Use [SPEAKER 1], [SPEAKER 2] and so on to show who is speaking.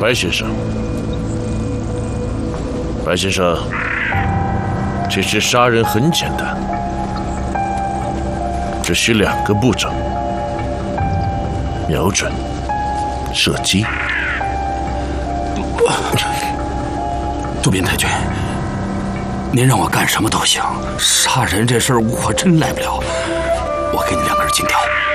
[SPEAKER 1] 白先生，白先生，其实杀人很简单，只需2个步骤：瞄准、射击。
[SPEAKER 2] 渡边太君，您让我干什么都行，杀人这事儿我真来不了。我给你2根金条。